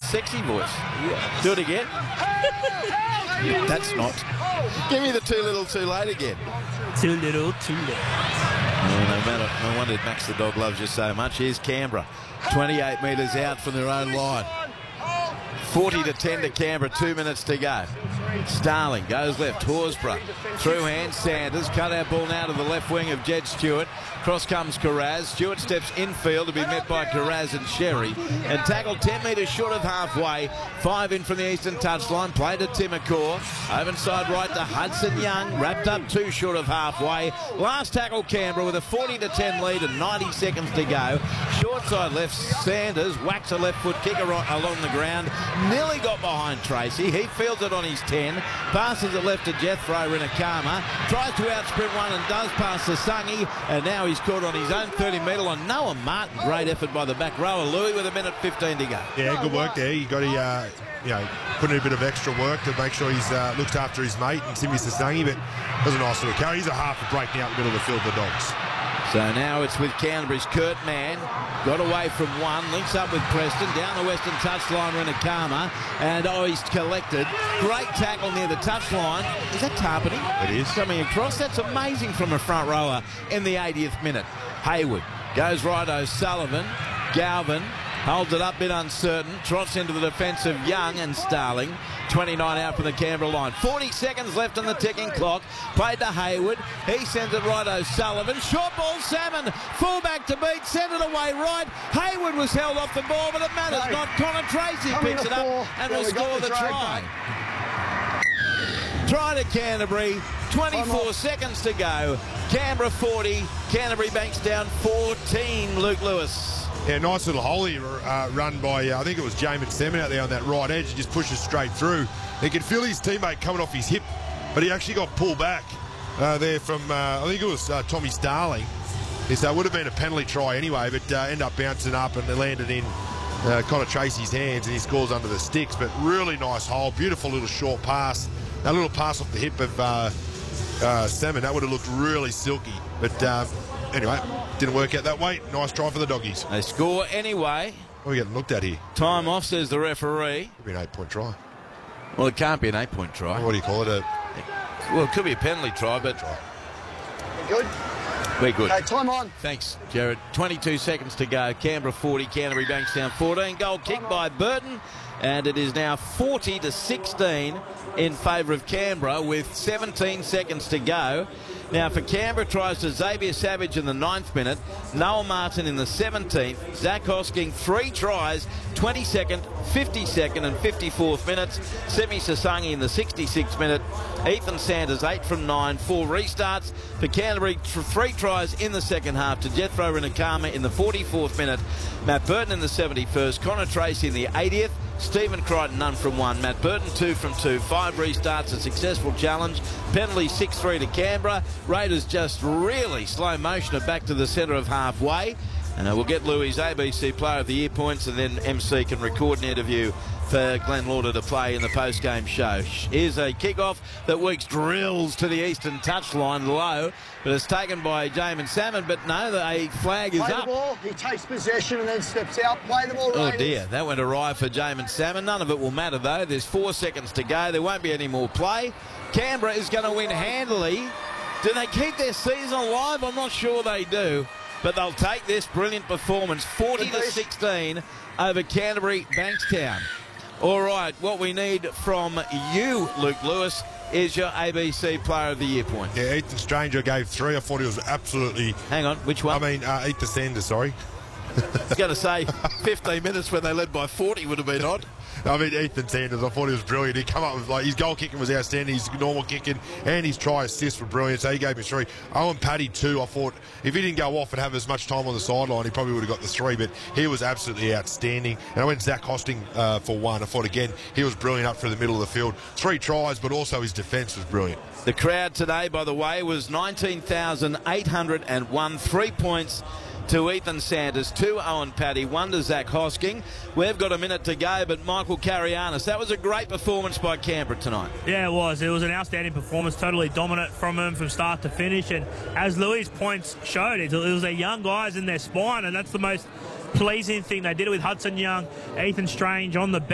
sexy voice. Yeah. Do it again. That's not. Give me the too little, too late again. Too little, too late. No wonder Max the dog loves you so much. Here's Canberra, 28 metres out from their own line. 40-10 to Canberra, 2 minutes to go. Starling goes left, Horsburgh through hand, Sanders, cut out ball now to the left wing of Jed Stewart. Cross comes Carraz. Stewart steps infield to be met by Carraz and Sherry, and tackled 10 metres short of halfway. 5 in from the eastern touchline, played to Timacor. Over inside right to Hudson Young, wrapped up 2 short of halfway. Last tackle Canberra with a 40-10 lead and 90 seconds to go. Short side left, Sanders whacks a left foot kicker along the ground. Nearly got behind Tracy. He fields it on his 10. Passes it left to Jethro Rinakama. Tries to outsprint one and does pass to Sungy. And now he's caught on his own 30-metre line. Noah Martin. Great effort by the back rower. Louis with 1:15 to go. Yeah, good work there. You got to, put in a bit of extra work to make sure he's looks after his mate and Timmy Sasangi. But it was a nice little carry. He's a half a break now in the middle of the field for the Dogs. So now it's with Canterbury's Kurt Mann. Got away from one, links up with Preston, down the western touchline, Rinakama, and he's collected. Great tackle near the touchline. Is that Tarpany? It is. Coming across. That's amazing from a front rower in the 80th minute. Hayward goes right, O'Sullivan. Galvin holds it up, bit uncertain. Trots into the defence of Young and Starling. 29 out from the Canberra line. 40 seconds left on the ticking clock. Played to Hayward. He sends it right, O'Sullivan. Short ball, Salmon. Fullback to beat. Send it away right. Hayward was held off the ball, but it matters not. Connor Tracy picks it up and will score the try. Try to Canterbury. 24 seconds to go. Canberra 40. Canterbury Bankstown 14. Luke Lewis. Yeah, nice little holy run by, I think it was Jamin Salmon out there on that right edge. He just pushes straight through. He could feel his teammate coming off his hip, but he actually got pulled back there from, I think it was Tommy Starling. So it would have been a penalty try anyway, but ended up bouncing up and it landed in Connor Tracy's hands and he scores under the sticks. But really nice hole, beautiful little short pass. A little pass off the hip of Salmon. That would have looked really silky. But anyway, didn't work out that way. Nice try for the Doggies. They score anyway. What are we getting looked at here? Time off, says the referee. Could be an 8-point try. Well, it can't be an 8-point try. What do you call it? Well, it could be a penalty try, but... Good? We're good. Okay, time on. Thanks, Jared. 22 seconds to go. Canberra 40, Canterbury Bankstown 14. Goal kick by Burton. And it is now 40-16 in favour of Canberra with 17 seconds to go. Now for Canberra, tries to Xavier Savage in the 9th minute, Noel Martin in the 17th, Zach Hosking 3 tries, 22nd, 52nd and 54th minutes, Semi Sasangi in the 66th minute, Ethan Sanders 8 from 9, 4 restarts. For Canterbury, 3 tries in the second half to Jethro Rinakama in the 44th minute, Matt Burton in the 71st, Connor Tracy in the 80th, Stephen Crichton, none from 1. Matt Burton, 2 from 2. 5 restarts, a successful challenge. Penalty 6-3 to Canberra. Raiders just really slow motion it back to the centre of halfway. And we'll get Louis' ABC Player of the Year points, and then MC can record an interview for Glenn Lauder to play in the post-game show. Here's a kick-off that Weeks drills to the eastern touchline low, but it's taken by Jamin Salmon. But no, a flag is Play up. the ball. He takes possession and then steps out. Play the ball, Raiders. Oh dear, that went awry for Jamin Salmon. None of it will matter though. There's 4 seconds to go. There won't be any more play. Canberra is going to win handily. Do they keep their season alive? I'm not sure they do. But they'll take this brilliant performance, 40-16 over Canterbury Bankstown. All right, what we need from you, Luke Lewis, is your ABC Player of the Year point. Yeah, Ethan Stranger gave 3. I thought he was absolutely... Hang on, which one? I mean, Ethan Sanders, sorry. I was going to say 15 minutes when they led by 40 would have been odd. I mean, Ethan Sanders, I thought he was brilliant. He come up with, his goal kicking was outstanding, his normal kicking and his try assists were brilliant, so he gave me 3. Owen Paddy, 2. I thought if he didn't go off and have as much time on the sideline, he probably would have got the 3, but he was absolutely outstanding. And I went Zach Hosting for 1. I thought, again, he was brilliant up through the middle of the field. 3 tries, but also his defence was brilliant. The crowd today, by the way, was 19,801. 3 points to Ethan Sanders, 2 Owen Paddy, 1 to Zach Hosking. We've got a minute to go, but Michael Carianis, that was a great performance by Canberra tonight. Yeah, it was. It was an outstanding performance, totally dominant from him from start to finish. And as Louis' points showed, it was their young guys in their spine, and that's the most pleasing thing. They did it with Hudson Young, Ethan Strange on the bench.